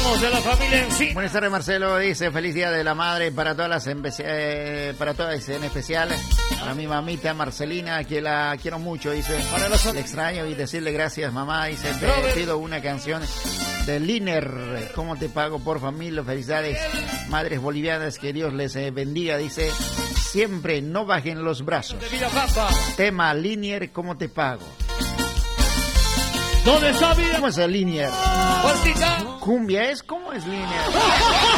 Somos de la familia en sí. Buenas tardes, Marcelo. Dice, feliz día de la madre para todas en especial a mi mamita Marcelina, que la quiero mucho. Dice, le extraño y decirle gracias, mamá. Dice, te pido una canción de Liner. ¿Cómo te pago por familia? Felicidades, madres bolivianas, que Dios les bendiga. Dice, siempre no bajen los brazos. Tema Linier, ¿cómo te pago? ¿Dónde está? ¿Cómo es el Linier? Cumbia es, ¿cómo es Linier?